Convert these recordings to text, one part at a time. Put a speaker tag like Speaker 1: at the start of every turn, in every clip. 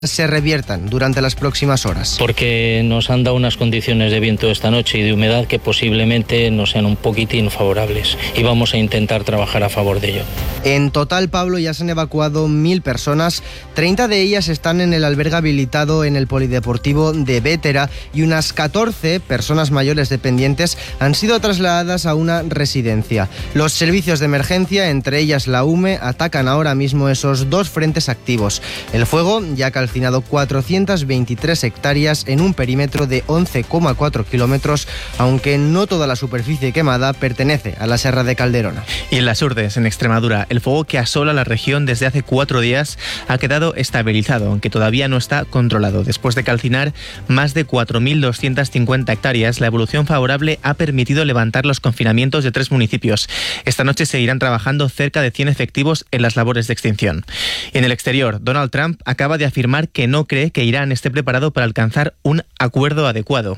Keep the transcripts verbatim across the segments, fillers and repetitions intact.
Speaker 1: se reviertan durante las próximas horas.
Speaker 2: Porque nos han dado unas condiciones de viento esta noche y de humedad que posiblemente nos sean un poquitín favorables y vamos a intentar trabajar a favor de ello.
Speaker 1: En total, Pablo, ya se han evacuado mil personas, treinta de ellas están en el albergue habilitado en el polideportivo de Bétera y unas catorce personas mayores dependientes han sido trasladadas a una residencia. Los servicios de emergencia, entre ellas la U M E, atacan ahora mismo esos dos frentes activos. El fuego ya ha calcinado cuatrocientas veintitrés hectáreas en un perímetro de once coma cuatro kilómetros, aunque no toda la superficie quemada pertenece a la Serra de Calderona.
Speaker 3: Y en Las Urdes, en Extremadura, el fuego que asola la región desde hace cuatro días ha quedado estabilizado, aunque todavía no está controlado. Después de calcinar más de cuatro mil doscientas cincuenta hectáreas, la evolución favorable ha permitido levantar los confinamientos de tres municipios. Esta noche seguirán trabajando cerca de cien efectivos en las labores de extinción. Y en el exterior, Donald Trump acaba de afirmar que no cree que Irán esté preparado para alcanzar un acuerdo adecuado.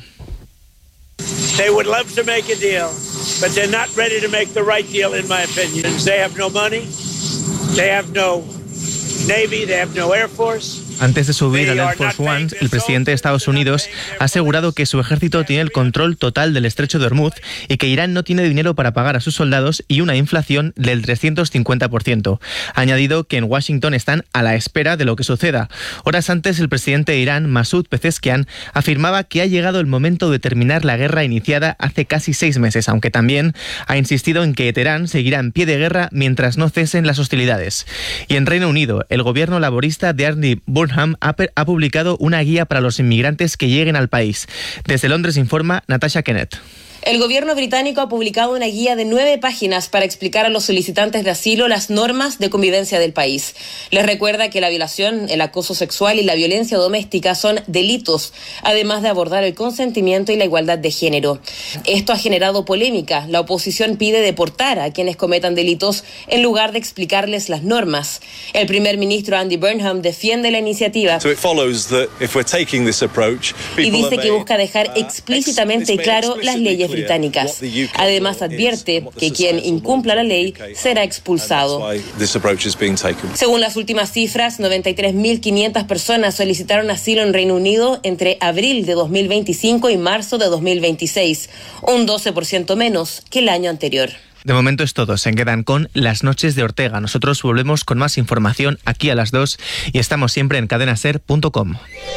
Speaker 4: They would love to make a deal, but they're not ready to make the right deal, in my opinion. They have no money, they have no Navy, they have no Air Force.
Speaker 3: Antes de subir al Air Force One, el presidente de Estados Unidos ha asegurado que su ejército tiene el control total del estrecho de Hormuz y que Irán no tiene dinero para pagar a sus soldados y una inflación del trescientos cincuenta por ciento. Ha añadido que en Washington están a la espera de lo que suceda. Horas antes, el presidente de Irán, Masoud Pezeshkian, afirmaba que ha llegado el momento de terminar la guerra iniciada hace casi seis meses, aunque también ha insistido en que Teherán seguirá en pie de guerra mientras no cesen las hostilidades. Y en Reino Unido, el gobierno laborista de Andy Burnham ha publicado una guía para los inmigrantes que lleguen al país. Desde Londres informa Natasha Kennett.
Speaker 5: El gobierno británico ha publicado una guía de nueve páginas para explicar a los solicitantes de asilo las normas de convivencia del país. Les recuerda que la violación, el acoso sexual y la violencia doméstica son delitos, además de abordar el consentimiento y la igualdad de género. Esto ha generado polémica. La oposición pide deportar a quienes cometan delitos en lugar de explicarles las normas. El primer ministro Andy Burnham defiende la iniciativa y dice que busca dejar explícitamente claro las leyes británicas. Además, advierte que quien incumpla la ley será expulsado. Según las últimas cifras, noventa y tres mil quinientas personas solicitaron asilo en Reino Unido entre abril de dos mil veinticinco y marzo de dos mil veintiséis, un doce por ciento menos que el año anterior.
Speaker 3: De momento es todo, se quedan con Las Noches de Ortega. Nosotros volvemos con más información aquí a las dos y estamos siempre en cadena ser punto com.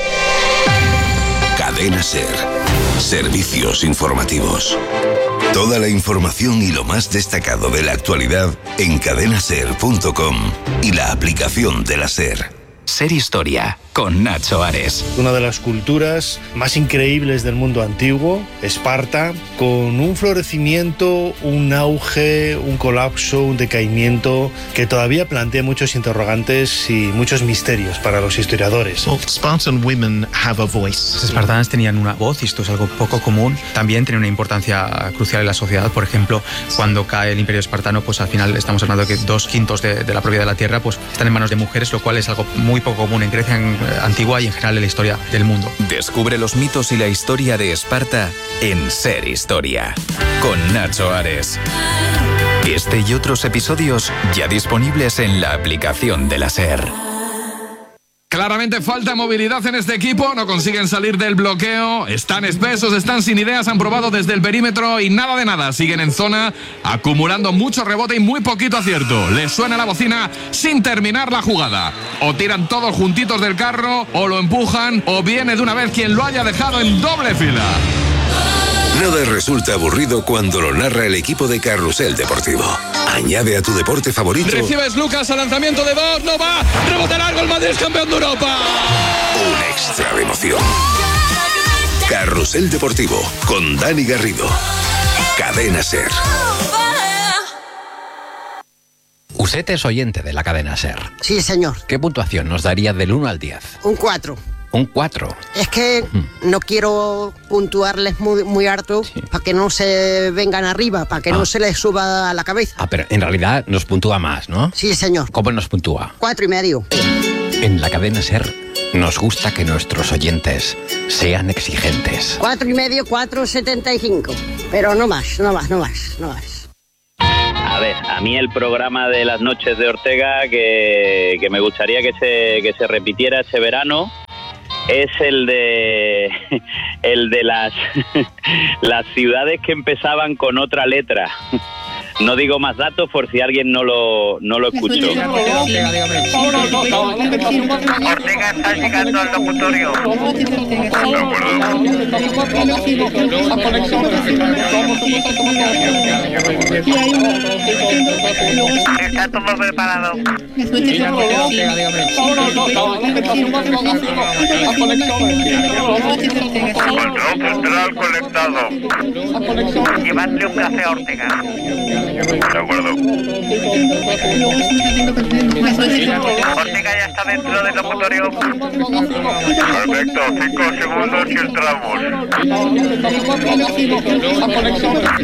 Speaker 6: Cadena Ser. Servicios informativos. Toda la información y lo más destacado de la actualidad en cadena ser punto com y la aplicación de la Ser. Ser Historia, con Nacho Ares.
Speaker 7: Una de las culturas más increíbles del mundo antiguo, Esparta, con un florecimiento, un auge, un colapso, un decaimiento que todavía plantea muchos interrogantes y muchos misterios para los historiadores.
Speaker 8: Well, Spartan women have a voice.
Speaker 9: Las espartanas tenían una voz y esto es algo poco común. También tiene una importancia crucial en la sociedad. Por ejemplo, cuando cae el Imperio Espartano, pues al final estamos hablando de que dos quintos de, de la propiedad de la tierra pues están en manos de mujeres, lo cual es algo muy poco común en Grecia antigua y en general en la historia del mundo.
Speaker 6: Descubre los mitos y la historia de Esparta en Ser Historia, con Nacho Ares. Este y otros episodios ya disponibles en la aplicación de la Ser.
Speaker 10: Claramente falta movilidad en este equipo, no consiguen salir del bloqueo, están espesos, están sin ideas, han probado desde el perímetro y nada de nada, siguen en zona, acumulando mucho rebote y muy poquito acierto. Les suena la bocina sin terminar la jugada. O tiran todos juntitos del carro, o lo empujan, o viene de una vez quien lo haya dejado en doble fila.
Speaker 6: Nada resulta aburrido cuando lo narra el equipo de Carrusel Deportivo. Añade a tu deporte favorito.
Speaker 10: Recibes Lucas al lanzamiento de Bosch, no va, rebote largo, el Madrid es campeón de Europa.
Speaker 6: Un extra de emoción. Carrusel Deportivo con Dani Garrido. Cadena Ser.
Speaker 11: Usted es oyente de la cadena Ser.
Speaker 12: Sí, señor.
Speaker 11: ¿Qué puntuación nos daría del uno al diez?
Speaker 12: Un cuatro.
Speaker 11: Un cuatro.
Speaker 12: Es que mm. no quiero puntuarles muy, muy harto sí. para que no se vengan arriba, para que ah. no se les suba a la cabeza.
Speaker 11: Ah, pero en realidad nos puntúa más, ¿no?
Speaker 12: Sí, señor.
Speaker 11: ¿Cómo nos puntúa?
Speaker 12: Cuatro y medio.
Speaker 11: En la cadena Ser nos gusta que nuestros oyentes sean exigentes.
Speaker 12: Cuatro y medio, cuatro setenta y cinco. Pero no más, no más, no más, no más.
Speaker 13: A ver, a mí el programa de las noches de Ortega que, que me gustaría que se, que se repitiera este verano es el de el de las las ciudades que empezaban con otra letra. No digo más datos por si alguien no lo, no lo escuchó.
Speaker 14: Ortega está llegando al locutorio. Está todo preparado. Control central conectado. Llevadle un café a Ortega. De acuerdo. Ortega ya está dentro del locutorio. Perfecto, cinco segundos y entramos.